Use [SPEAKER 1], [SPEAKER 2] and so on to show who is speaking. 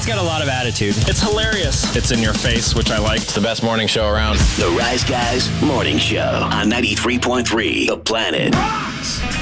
[SPEAKER 1] It's got a lot of attitude.
[SPEAKER 2] It's hilarious. It's in your face, which I like. It's the best morning show around.
[SPEAKER 3] The Rise Guys Morning Show on 93.3 The Planet.